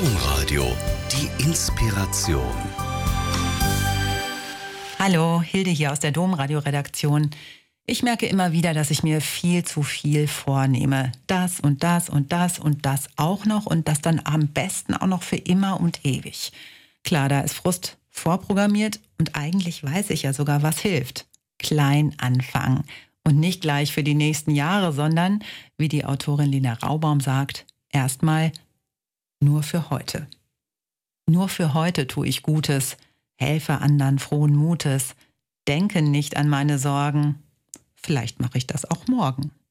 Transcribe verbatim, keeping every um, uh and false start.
Domradio, die Inspiration. Hallo, Hilde hier aus der Domradio-Redaktion. Ich merke immer wieder, dass ich mir viel zu viel vornehme. Das und das und das und das auch noch und das dann am besten auch noch für immer und ewig. Klar, da ist Frust vorprogrammiert und eigentlich weiß ich ja sogar, was hilft. Klein anfangen und nicht gleich für die nächsten Jahre, sondern, wie die Autorin Lena Raubaum sagt, erstmal nur für heute. Nur für heute tue ich Gutes, helfe anderen frohen Mutes, denke nicht an meine Sorgen. Vielleicht mache ich das auch morgen.